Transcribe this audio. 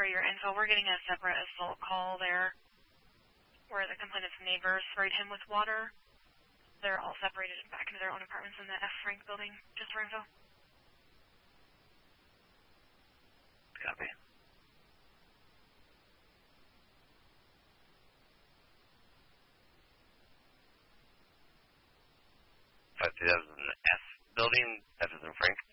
for your info. We're getting a separate assault call there where the complainant's neighbors sprayed him with water. They're all separated back into their own apartments in the F. Frank building. Just for info. Copy. That was in the F building. F is in Frank.